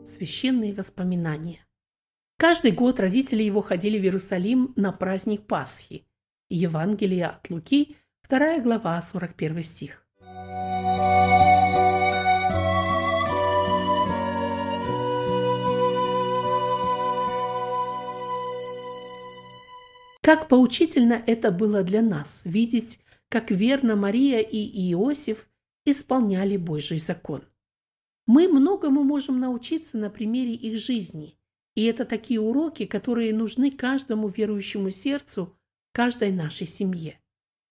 священные воспоминания. Каждый год родители его ходили в Иерусалим на праздник Пасхи. Евангелие от Луки, 2 глава, 41 стих. Как поучительно это было для нас видеть, как верно Мария и Иосиф исполняли Божий закон. Мы многому можем научиться на примере их жизни, и это такие уроки, которые нужны каждому верующему сердцу, каждой нашей семье.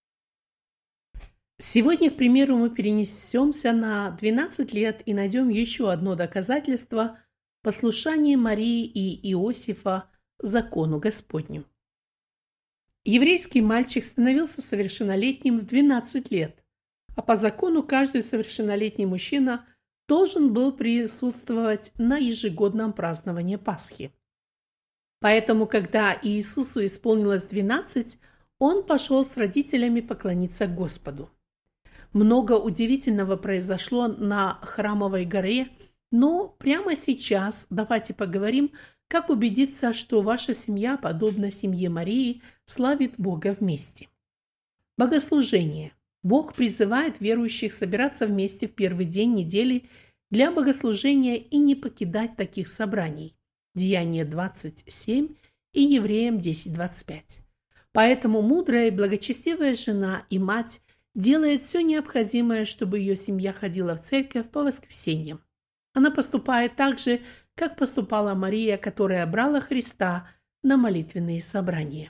Сегодня, к примеру, мы перенесемся на 12 лет и найдем еще одно доказательство послушания Марии и Иосифа закону Господню. Еврейский мальчик становился совершеннолетним в 12 лет, а по закону каждый совершеннолетний мужчина должен был присутствовать на ежегодном праздновании Пасхи. Поэтому, когда Иисусу исполнилось 12, он пошел с родителями поклониться Господу. Много удивительного произошло на Храмовой горе, но прямо сейчас давайте поговорим, как убедиться, что ваша семья, подобно семье Марии, славит Бога вместе. Богослужение. Бог призывает верующих собираться вместе в первый день недели для богослужения и не покидать таких собраний. Деяние 27 и Евреям 10:25. Поэтому мудрая и благочестивая жена и мать делает все необходимое, чтобы ее семья ходила в церковь по воскресеньям. Она поступает так же, как поступала Мария, которая брала Христа на молитвенные собрания.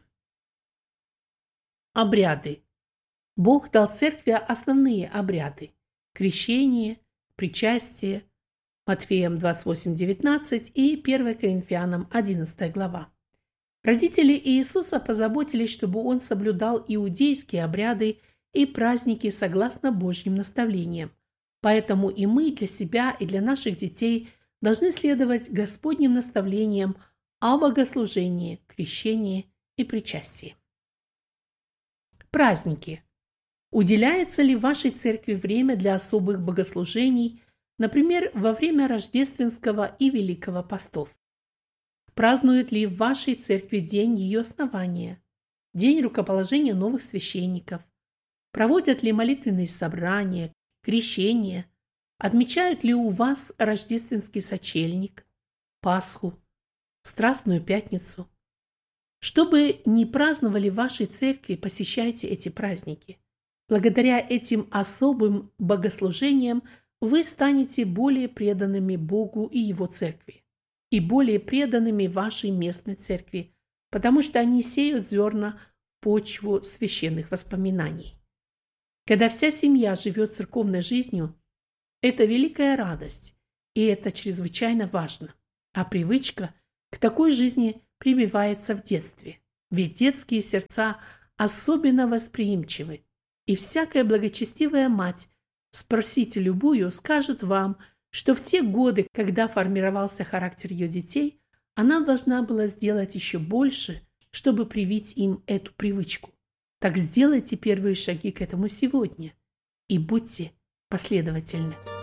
Обряды. Бог дал церкви основные обряды – крещение, причастие, Матфеям 28:19 и 1 Коринфянам 11 глава. Родители Иисуса позаботились, чтобы он соблюдал иудейские обряды и праздники согласно Божьим наставлениям. Поэтому и мы для себя и для наших детей должны следовать Господним наставлениям о богослужении, крещении и причастии. Праздники. Уделяется ли в вашей церкви время для особых богослужений, например, во время рождественского и великого постов? Празднуют ли в вашей церкви день ее основания, день рукоположения новых священников? Проводят ли молитвенные собрания, крещение? Отмечают ли у вас рождественский сочельник, Пасху, Страстную пятницу? Чтобы не праздновали в вашей церкви, посещайте эти праздники. Благодаря этим особым богослужениям вы станете более преданными Богу и Его церкви, и более преданными вашей местной церкви, потому что они сеют зерна в почву священных воспоминаний. Когда вся семья живет церковной жизнью, это великая радость, и это чрезвычайно важно. А привычка к такой жизни прививается в детстве, ведь детские сердца особенно восприимчивы, и всякая благочестивая мать, спросите любую, скажет вам, что в те годы, когда формировался характер ее детей, она должна была сделать еще больше, чтобы привить им эту привычку. Так сделайте первые шаги к этому сегодня и будьте последовательны.